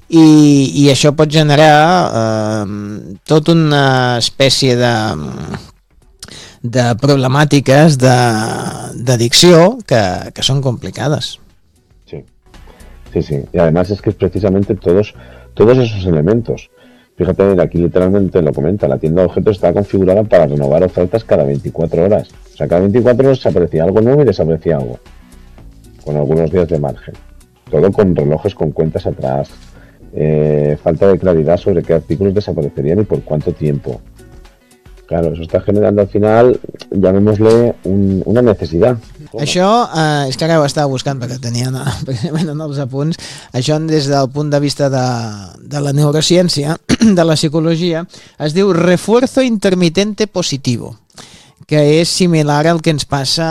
i això pot generar tota una espècie de problemàtiques d'addicció que son complicadas. Sí, sí, sí. Y además es que es precisamente todos esos elementos. Fíjate, aquí literalmente lo comenta, la tienda de objetos está configurada para renovar ofertas cada 24 horas. O sea, cada 24 horas desaparecía algo nuevo y desaparecía algo. Con algunos días de margen. Todo con relojes con cuentas atrás. Falta de claridad sobre qué artículos desaparecerían y por cuánto tiempo. Claro, eso està generant al final, llamémosle una necessitat. Això, és que ara ho estava buscant perquè tenia precisament en els apunts, això des del punt de vista de la neurociència, de la psicologia, es diu refuerzo intermitente positivo, que és similar al que ens passa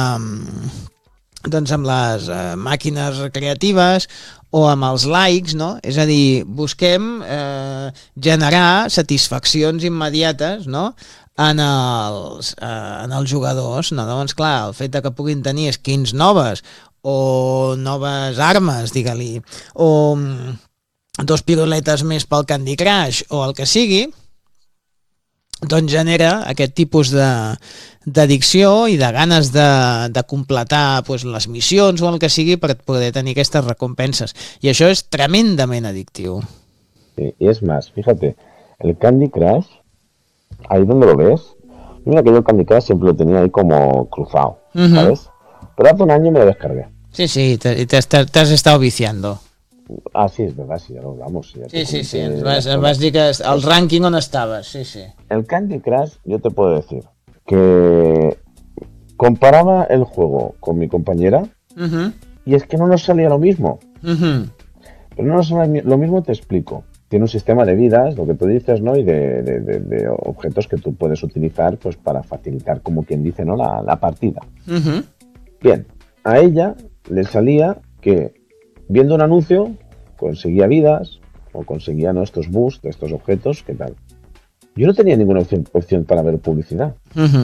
doncs amb les màquines recreatives o amb els likes, no? És a dir, busquem generar satisfaccions immediates, no?, en els jugadors, no? Doncs clar, el fet que puguin tenir skins noves o noves armes, digue-li, o dos piruletes més pel Candy Crush o el que sigui, doncs genera aquest tipus d'addicció i de ganes de completar pues, les missions o el que sigui per poder tenir aquestes recompenses. I això és tremendament addictiu. Sí, y es más, fíjate, el Candy Crush, ahí donde lo ves, mira que yo el Candy Crush siempre lo tenía ahí como cruzado, ¿sabes? Pero hace un año me lo descargué. Sí, sí, te has estado viciando. Ah, sí, es verdad, sí, ya lo hablamos. Ya sí, vas dir que el ranking on estaves, sí. El Candy Crush, yo te puedo decir que comparaba el juego con mi compañera y es que no nos salía lo mismo. Pero no nos salía lo mismo, te explico. Tiene un sistema de vidas, lo que tú dices, ¿no? Y de objetos que tú puedes utilizar pues para facilitar, como quien dice, ¿no? La partida. Bien, a ella le salía que viendo un anuncio conseguía vidas o conseguía, ¿no?, estos boosts de estos objetos, ¿qué tal? Yo no tenía ninguna opción para ver publicidad.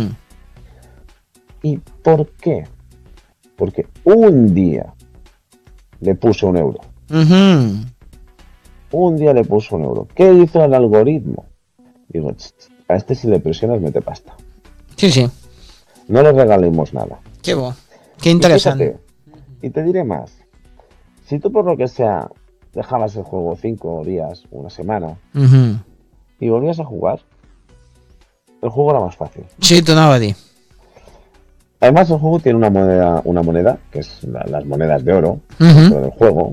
¿Y por qué? Porque un día le puse €1. Un día le puse €1. ¿Qué hizo el algoritmo? Digo, a este si le presionas mete pasta. Sí. No le regalemos nada. Qué bo, qué interesante. Y te diré más. Si tú por lo que sea dejabas el juego 5 días, una semana, y volvías a jugar, el juego era más fácil. Sí, t'ho anava a dir. Además el juego tiene una moneda que es las monedas de oro dentro del juego,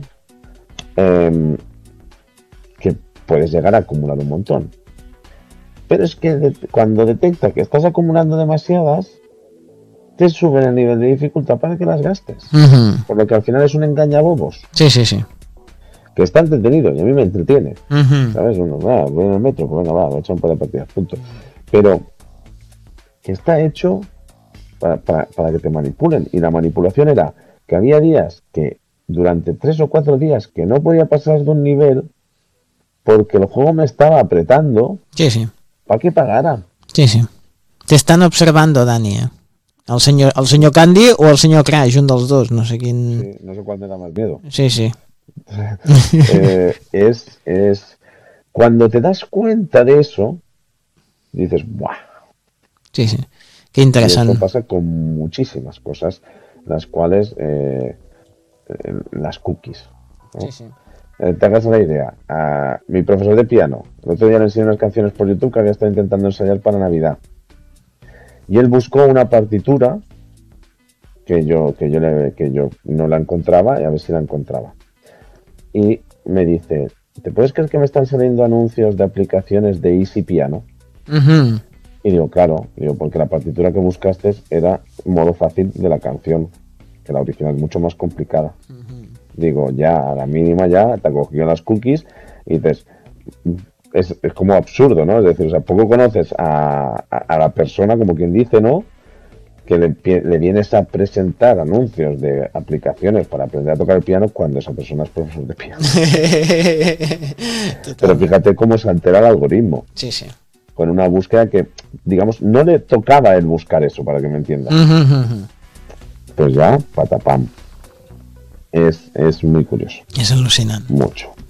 que puedes llegar a acumular un montón. Pero es que cuando detecta que estás acumulando demasiadas, te suben el nivel de dificultad para que las gastes. Por lo que al final es un engañabobos. Sí. Que está entretenido y a mí me entretiene. ¿Sabes? Uno, voy en el metro, pues venga, voy a echar un par de partidas, punto. Pero que está hecho para que te manipulen. Y la manipulación era que había días que durante 3 o 4 días que no podía pasar de un nivel porque el juego me estaba apretando. Sí. ¿Para que pagara? Sí. Te están observando, Dani, El senyor Candy o el senyor Crash, un dels dos, no sé quin... Sí, no sé cuál me da más miedo. Sí. Es cuando te das cuenta de eso, dices, ¡buah! Sí. Qué interesante. Y eso pasa con muchísimas cosas, las cuales las cookies, ¿no? Sí. Te hagas la idea. Mi profesor de piano, el otro día le enseñé unas canciones por YouTube que había estado intentando ensayar para Navidad. Y él buscó una partitura que yo no la encontraba y a ver si la encontraba. Y me dice, ¿te puedes creer que me están saliendo anuncios de aplicaciones de Easy Piano? Y digo, claro, porque la partitura que buscaste era modo fácil de la canción, que la original es mucho más complicada. Digo, ya a la mínima ya te ha cogido las cookies y dices, es como absurdo, ¿no? Es decir, o sea, poco conoces a la persona, como quien dice, ¿no?, que le vienes a presentar anuncios de aplicaciones para aprender a tocar el piano cuando esa persona es profesor de piano. Pero fíjate cómo se altera el algoritmo. Sí. Con una búsqueda que, digamos, no le tocaba a él buscar eso, para que me entiendas. Pues ya, patapam. Es muy curioso. És al·lucinant. Mucho.